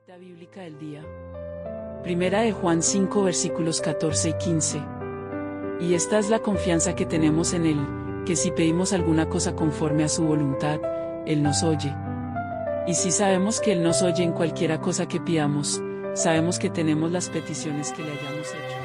Cita bíblica del día. Primera de Juan 5 versículos 14 y 15. Y esta es la confianza que tenemos en Él, que si pedimos alguna cosa conforme a su voluntad, Él nos oye. Y si sabemos que Él nos oye en cualquiera cosa que pidamos, sabemos que tenemos las peticiones que le hayamos hecho.